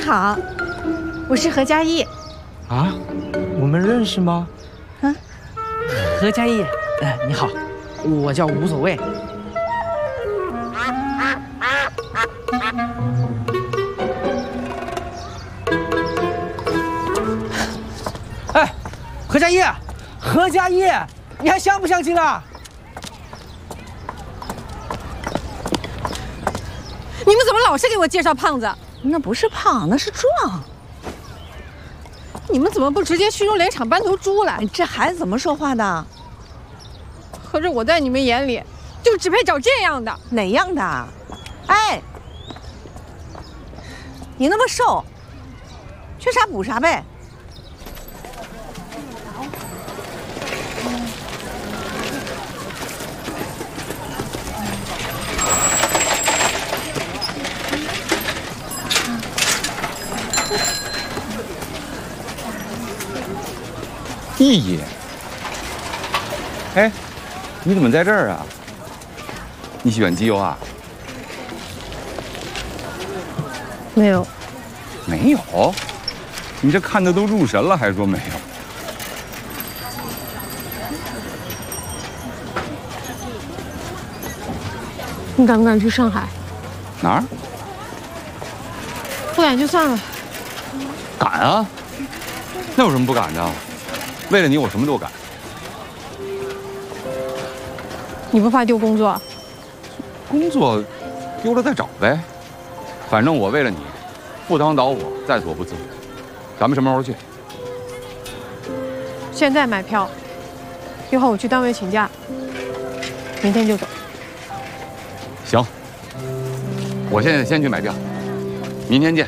好，我是何佳艺。 啊，我们认识吗？ 啊， 何佳艺，你好，我叫无所谓。哎，何佳艺，何佳艺，你还相不相亲了？ 你们怎么老是给我介绍胖子？ 那不是胖，那是壮。 你们怎么不直接去用连场搬头猪来？ 这孩子怎么说话的？ 合着我在你们眼里就只配找这样的？ 哪样的？哎，你那么瘦，缺啥补啥呗。 意义？哎，你怎么在这儿啊？你喜欢机油啊？ 没有， 没有？你这看的都入神了，还说没有？ 你敢不敢去上海？ 哪儿？ 不敢就算了。 敢啊！那有什么不敢的？为了你，我什么都敢。 你不怕丢工作？ 工作丢了再找呗，反正我为了你，赴汤蹈火，在所不辞。咱们什么时候去？ 现在买票，一会儿我去单位请假，明天就走。 行，我现在先去买票，明天见。